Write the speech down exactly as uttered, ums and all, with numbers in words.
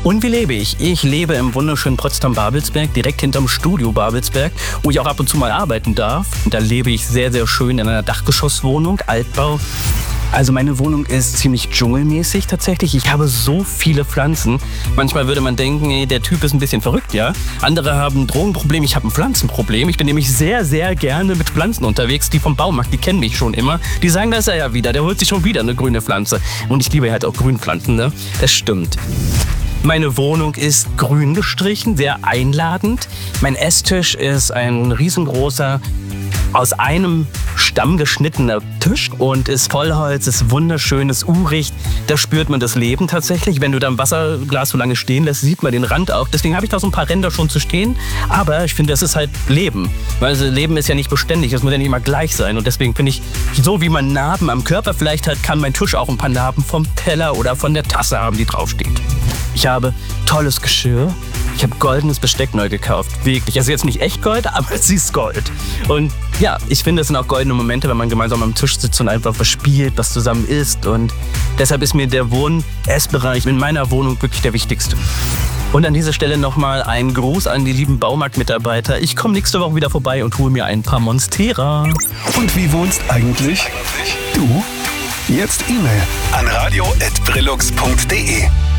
Und wie lebe ich? Ich lebe im wunderschönen Potsdam-Babelsberg, direkt hinterm Studio Babelsberg, wo ich auch ab und zu mal arbeiten darf. Und da lebe ich sehr, sehr schön in einer Dachgeschosswohnung, Altbau. Also meine Wohnung ist ziemlich dschungelmäßig tatsächlich. Ich habe so viele Pflanzen. Manchmal würde man denken, ey, der Typ ist ein bisschen verrückt, ja. Andere haben ein Drogenproblem, ich habe ein Pflanzenproblem. Ich bin nämlich sehr, sehr gerne mit Pflanzen unterwegs. Die vom Baumarkt, die kennen mich schon immer. Die sagen, da ist er ja wieder, der holt sich schon wieder eine grüne Pflanze. Und ich liebe halt auch Grünpflanzen, ne? Das stimmt. Meine Wohnung ist grün gestrichen, sehr einladend. Mein Esstisch ist ein riesengroßer, aus einem Stamm geschnittener Tisch und ist Vollholz, ist wunderschön, ist urig. Da spürt man das Leben tatsächlich. Wenn du da ein Wasserglas so lange stehen lässt, sieht man den Rand auch. Deswegen habe ich da so ein paar Ränder schon zu stehen. Aber ich finde, das ist halt Leben. Weil also Leben ist ja nicht beständig, es muss ja nicht immer gleich sein. Und deswegen finde ich, so wie man Narben am Körper vielleicht hat, kann mein Tisch auch ein paar Narben vom Teller oder von der Tasse haben, die draufsteht. Ich habe tolles Geschirr. Ich habe goldenes Besteck neu gekauft. Wirklich. Also jetzt nicht echt Gold, aber es ist Gold. Und ja, ich finde, es sind auch goldene Momente, wenn man gemeinsam am Tisch sitzt und einfach was spielt, was zusammen isst. Und deshalb ist mir der Wohn-Essbereich in meiner Wohnung wirklich der wichtigste. Und an dieser Stelle nochmal ein Gruß an die lieben Baumarktmitarbeiter. Ich komme nächste Woche wieder vorbei und hole mir ein paar Monstera. Und wie wohnst eigentlich du? Jetzt E-Mail an radio at brillux punkt de.